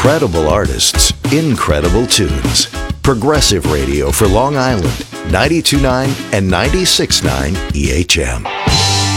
Credible artists, incredible tunes. Progressive Radio for Long Island, 92.9 and 96.9 EHM.